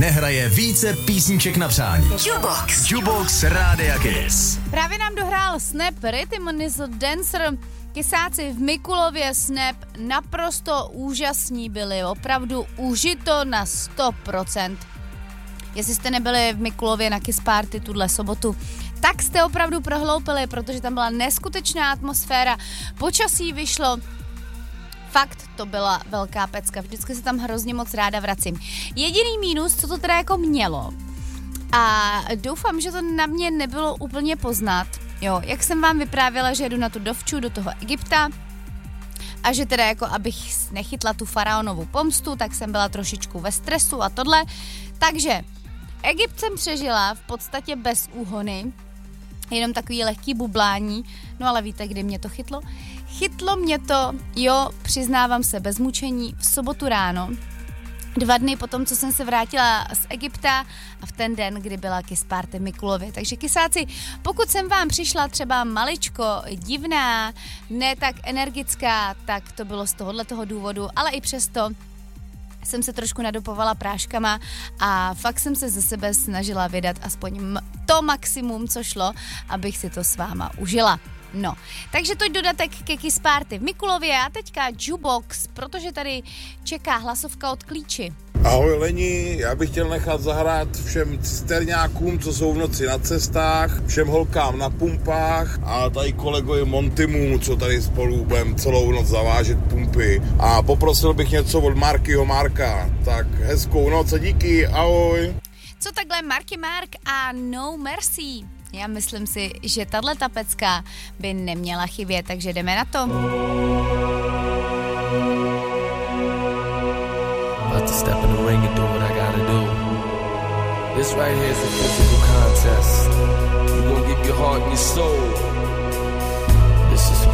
nehraje více písniček na přání. Jukebox Rádia Kiss. Právě nám dohrál Snap Rhythm is a Dancer. Kysáci v Mikulově Snap naprosto úžasní byli, opravdu užito na 100%. Jestli jste nebyli v Mikulově na Kiss Party tuhle sobotu, tak jste opravdu prohloupili, protože tam byla neskutečná atmosféra, počasí vyšlo, fakt to byla velká pecka, vždycky se tam hrozně moc ráda vracím. Jediný mínus, co to teda jako mělo, a doufám, že to na mě nebylo úplně poznat, jo, jak jsem vám vyprávěla, že jedu na tu dovču do toho Egypta a že teda jako abych nechytla tu faraonovu pomstu, tak jsem byla trošičku ve stresu a tohle, takže Egypt jsem přežila v podstatě bez úhony, jenom takový lehký bublání, no ale víte, kdy mě to chytlo? Chytlo mě to, jo, přiznávám se, bez mučení, v sobotu ráno, 2 dny potom, co jsem se vrátila z Egypta a v ten den, kdy byla Kiss Party v Mikulově. Takže kysáci, pokud jsem vám přišla třeba maličko divná, ne tak energická, tak to bylo z tohoto důvodu, ale i přesto jsem se trošku nadopovala práškama a fakt jsem se ze sebe snažila vydat aspoň to maximum, co šlo, abych si to s váma užila. No, takže to je dodatek ke Kiss Party v Mikulově a teďka Jukebox, protože tady čeká hlasovka od Klíči. Ahoj Leni, já bych chtěl nechat zahrát všem cisterňákům, co jsou v noci na cestách, všem holkám na pumpách a tady kolegovi Montimu, co tady spolu budeme celou noc zavážet pumpy. A poprosil bych něco od Markyho Marka, tak hezkou noc a díky, ahoj. Co takhle Marky Mark a No Mercy? Já myslím si, že tato pecka by neměla chybět, takže jdeme na to. About to step in the ring and do what I gotta do. This right here is a physical contest. You gonna give your heart and your soul. This is